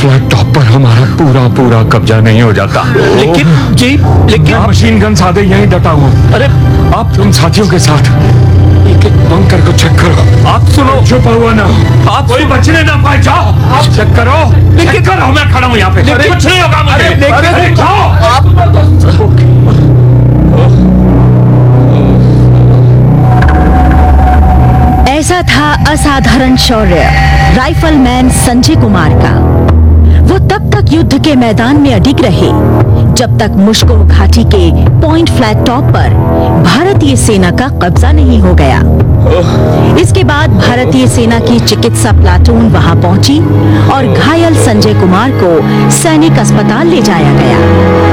Flat top पर हमारा पूरा पूरा कब्जा नहीं हो जाता। लेकिन मशीन गन सादे यहीं डटा हूँ। अरे आप तुम साथियों के साथ बंकर को चेक करो। आप सुनो, छुपा हुआ ना, आप कोई बचने ना पाए। जाओ आप चेक करो। लेकिन करो, मैं खड़ा हूँ यहाँ पे, कुछ नहीं होगा मुझे। जाओ। ऐसा था असाधारण शौर्य राइफलमैन संजय कुमार का। वो तब तक युद्ध के मैदान में अडिग रहे जब तक मुश्को घाटी के पॉइंट फ्लैट टॉप पर भारतीय सेना का कब्जा नहीं हो गया। इसके बाद भारतीय सेना की चिकित्सा प्लाटून वहां पहुंची और घायल संजय कुमार को सैनिक अस्पताल ले जाया गया।